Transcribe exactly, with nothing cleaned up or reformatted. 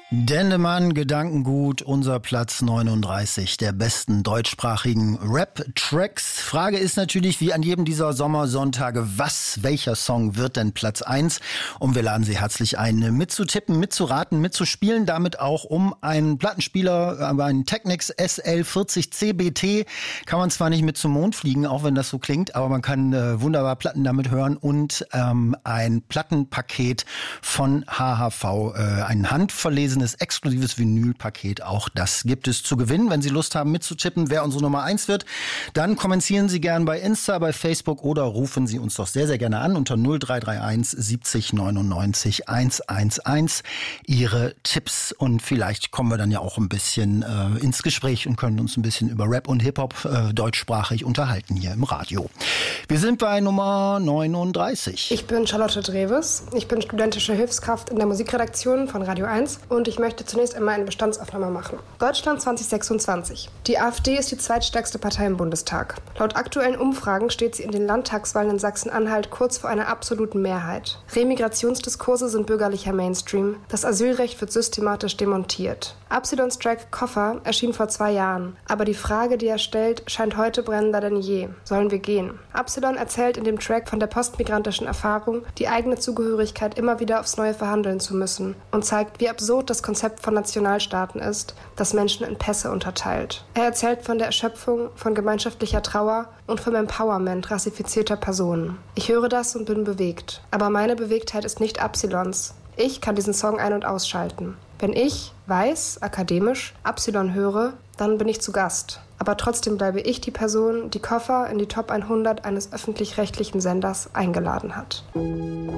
Dendemann, Gedankengut, unser Platz neununddreißig der besten deutschsprachigen Rap-Tracks. Frage ist natürlich, wie an jedem dieser Sommersonntage, was, welcher Song wird denn Platz eins? Und wir laden Sie herzlich ein, mitzutippen, mitzuraten, mitzuspielen, damit auch um einen Plattenspieler, aber einen Technics S L vierzig C B T. Kann man zwar nicht mit zum Mond fliegen, auch wenn das so klingt, aber man kann äh, wunderbar Platten damit hören und ähm, ein Plattenpaket von H H V, äh, ein handverlesenes exklusives Vinylpaket. Auch das gibt es zu gewinnen. Wenn Sie Lust haben mitzutippen, wer unsere Nummer eins wird, dann kommentieren Sie gern bei Insta, bei Facebook oder rufen Sie uns doch sehr, sehr gerne an unter null drei drei eins siebzig neunundneunzig hundertzehn Ihre Tipps. Und vielleicht kommen wir dann ja auch ein bisschen äh, ins Gespräch und können uns ein bisschen über Rap und Hip-Hop äh, deutschsprachig unterhalten hier im Radio. Wir sind bei Nummer neununddreißig. Ich bin Charlotte Dreves. Ich bin studentische Hilfskraft in der Musikredaktion von Radio eins und ich möchte zunächst einmal eine Bestandsaufnahme machen. Deutschland zwanzig sechsundzwanzig. Die AfD ist die zweitstärkste Partei im Bundestag. Laut aktuellen Umfragen steht sie in den Landtagswahlen in Sachsen-Anhalt kurz vor einer absoluten Mehrheit. Remigrationsdiskurse sind bürgerlicher Mainstream. Das Asylrecht wird systematisch demontiert. Absilons Track Koffer erschien vor zwei Jahren. Aber die Frage, die er stellt, scheint heute brennender denn je. Sollen wir gehen? Absilon erzählt in dem Track von der postmigrantischen Erfahrung, die eigene Zugehörigkeit immer wieder aufs Neue verhandeln zu müssen und zeigt, wie absurd das Konzept von Nationalstaaten ist, das Menschen in Pässe unterteilt. Er erzählt von der Erschöpfung, von gemeinschaftlicher Trauer und vom Empowerment rassifizierter Personen. Ich höre das und bin bewegt. Aber meine Bewegtheit ist nicht Absilons. Ich kann diesen Song ein- und ausschalten. Wenn ich, weiß, akademisch, Absilon höre, dann bin ich zu Gast. Aber trotzdem bleibe ich die Person, die Koffer in die Top hundert eines öffentlich-rechtlichen Senders eingeladen hat.